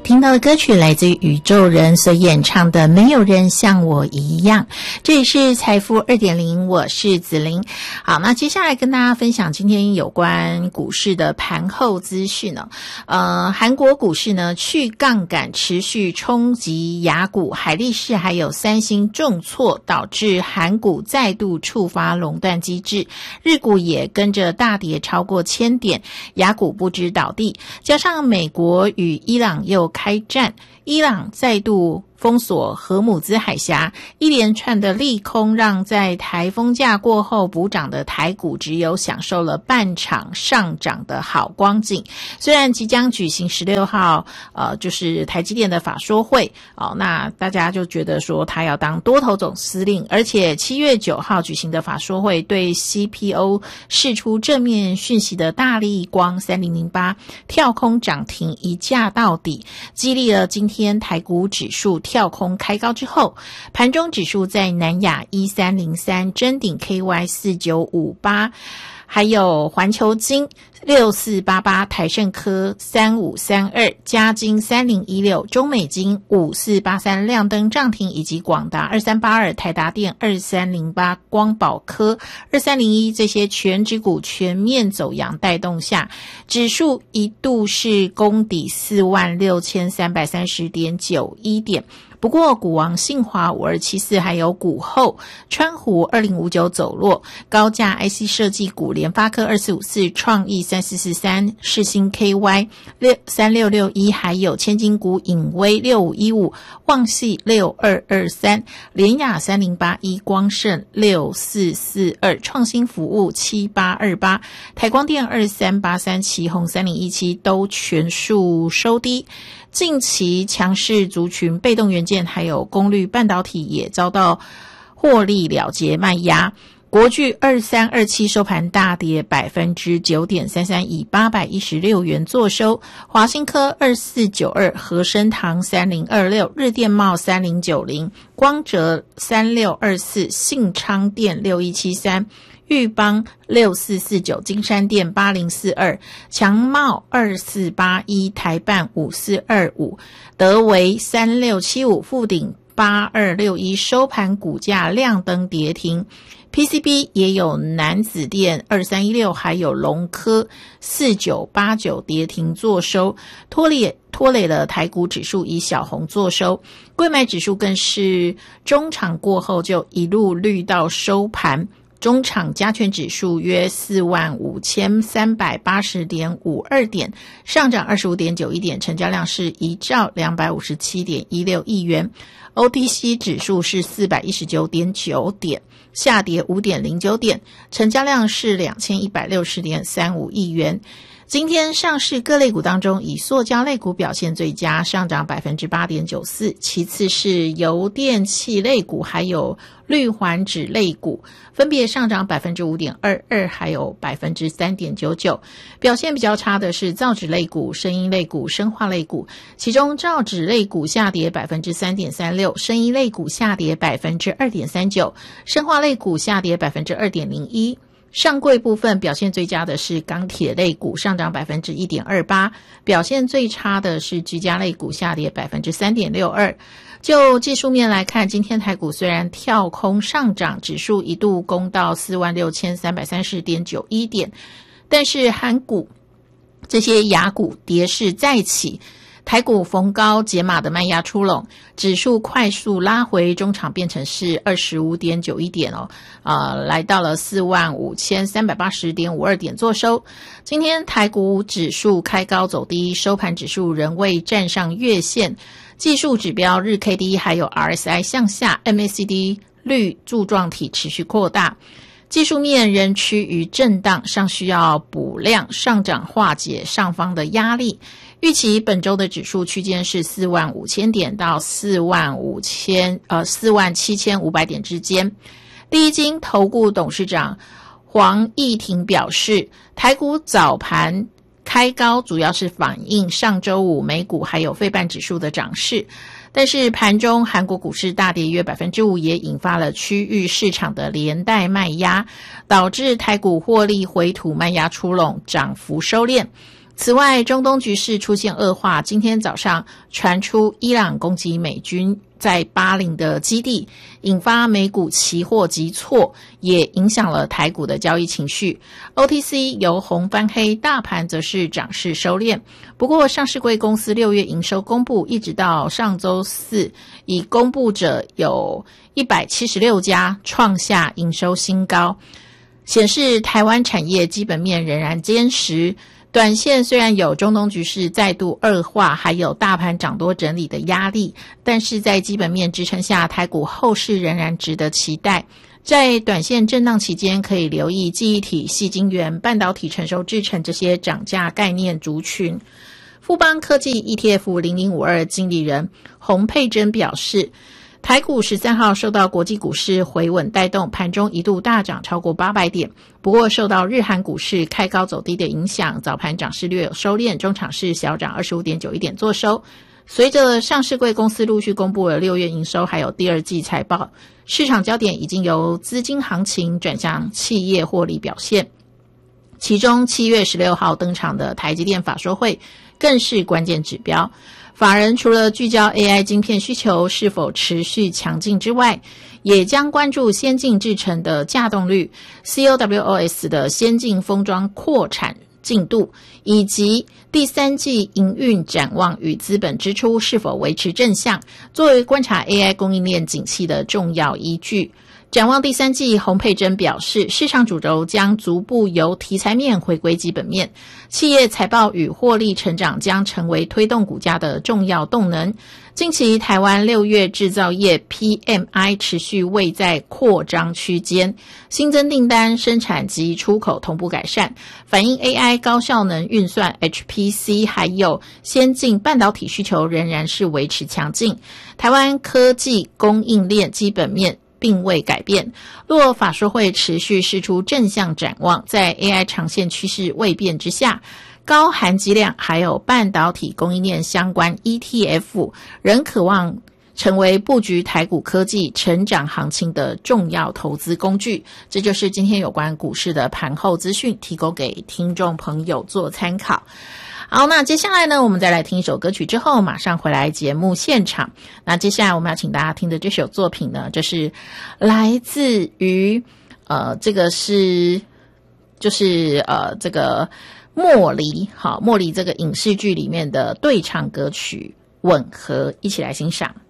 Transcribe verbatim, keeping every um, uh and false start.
听到的歌曲来自于宇宙人所演唱的《没有人像我一样》，这里是财富 二点零， 我是子琳。好，那接下来跟大家分享今天有关股市的盘后资讯呢。呃，韩国股市呢去杠杆持续冲击亚股，海力士还有三星重挫，导致韩股再度触发垄断机制，日股也跟着大跌超过千点，亚股不知倒地，加上美国与伊朗又开战，伊朗再度封锁荷姆兹海峡，一连串的利空让在台风假过后补涨的台股只有享受了半场上涨的好光景。虽然即将举行十六号呃就是台积电的法说会哦，那大家就觉得说他要当多头总司令，而且七月九号举行的法说会对 C P O 释出正面讯息的大立光三零零八跳空涨停一价到底，激励了今天台股指数跳空开高之后，盘中指数在南亚一三零三，臻鼎 K Y 四九五八，还有环球金六四八八，台盛科三五三二，嘉金三零一六，中美金五四八三亮灯涨停，以及广达二三八二，台达电二三零八，光宝科二三零一，这些全指股全面走阳带动下，指数一度是攻抵四万六千三百三十点九一点。不过股王信华五二七四还有股后川湖二零五九走弱，高价 I C 设计股联发科二四五四，创意三四四三，世新 K Y 三六六一，还有千金股影威六五一五，旺系六二二三，联亚三零八一，光盛六四四二，创新服务七八二八，台光电二三八三，奇宏三零一七都全数收低。近期强势族群被动元件还有功率半导体也遭到获利了结卖压，国巨二三二七收盘大跌 百分之九点三三， 以八百一十六元作收。华新科二四九二，和生堂三零二六，日电茂三零九零，光哲三六二四，信昌电六一七三，裕邦六四四九，金山电八零四二，强茂二四八一，台办五四二五，德维三六七五，富鼎八二六一，收盘股价亮灯跌停。P C B 也有南子电二三一六，还有龙科四九八九跌停作收，拖累拖累了台股指数以小红作收，柜买指数更是中场过后就一路绿到收盘。中场加权指数约四万五千三百八十点五二点，上涨二十五点九一点，成交量是一兆两百五十七点一六亿元。O T C 指数是四百一十九点九点，下跌五点零九点，成交量是两千一百六十点三五亿元。今天上市各类股当中，以塑胶类股表现最佳，上涨 百分之八点九四， 其次是油电气类股还有氯环酯类股，分别上涨 百分之五点二二 还有 百分之三点九九。 表现比较差的是造纸类股、声音类股、生化类股，其中造纸类股下跌 百分之三点三六， 声音类股下跌 百分之二点三九， 生化类股下跌 百分之二点零一。上柜部分表现最佳的是钢铁类股，上涨 百分之一点二八， 表现最差的是居家类股，下跌 百分之三点六二。 就技术面来看，今天台股虽然跳空上涨，指数一度攻到 四万六千三百三十点九一点，但是韩股这些亚股跌势再起，台股逢高解码的卖压出笼，指数快速拉回，中场变成是 二十五点九一点哦，呃，来到了 四万五千三百八十点五二点作收。今天台股指数开高走低，收盘指数仍未站上月线，技术指标日 K D 还有 R S I 向下， M A C D 绿柱状体持续扩大，技术面仍趋于震荡，尚需要补量上涨化解上方的压力。预期本周的指数区间是四万五千点到四万五千呃四万七千五百点之间。第一金投顾董事长黄义庭表示，台股早盘开高主要是反映上周五美股还有费半指数的涨势，但是盘中韩国股市大跌约 百分之五， 也引发了区域市场的连带卖压，导致台股获利回吐，卖压出笼，涨幅收敛。 此外，中东局势出现恶化，今天早上传出伊朗攻击美军在巴林的基地，引发美股期货急挫，也影响了台股的交易情绪。O T C 由红翻黑，大盘则是涨势收敛。不过，上市柜公司六月营收公布，一直到上周四，已公布者有一百七十六家，创下营收新高，显示台湾产业基本面仍然坚实。短线虽然有中东局势再度恶化，还有大盘涨多整理的压力，但是在基本面支撑下，台股后市仍然值得期待。在短线震荡期间，可以留意记忆体、矽晶圆、半导体、成熟制程这些涨价概念族群。富邦科技 E T F 零零五二 经理人洪佩珍表示，台股十三号受到国际股市回稳带动，盘中一度大涨超过八百点。不过受到日韩股市开高走低的影响，早盘涨势略有收敛，中场是小涨 二十五点九一点作收。随着上市柜公司陆续公布了六月营收还有第二季财报，市场焦点已经由资金行情转向企业获利表现。其中七月十六号登场的台积电法说会更是关键指标。法人除了聚焦 A I 晶片需求是否持续强劲之外，也将关注先进制程的稼动率、C O W O S 的先进封装扩产进度，以及第三季营运展望与资本支出是否维持正向，作为观察 A I 供应链景气的重要依据。展望第三季，洪佩珍表示，市场主轴将逐步由题材面回归基本面，企业财报与获利成长将成为推动股价的重要动能。近期台湾六月制造业 P M I 持续位在扩张区间，新增订单、生产及出口同步改善，反映 A I 高效能运算 H P C 还有先进半导体需求仍然是维持强劲。台湾科技供应链基本面并未改变，若法说会持续释出正向展望，在 A I 长线趋势未变之下，高含积量还有半导体供应链相关 E T F 仍渴望成为布局台股科技成长行情的重要投资工具。这就是今天有关股市的盘后资讯，提供给听众朋友做参考。好，那接下来呢，我们再来听一首歌曲之后马上回来节目现场。那接下来我们要请大家听的这首作品呢，就是来自于呃这个是就是呃这个茉莉，好，茉莉这个影视剧里面的对唱歌曲《吻合》，一起来欣赏。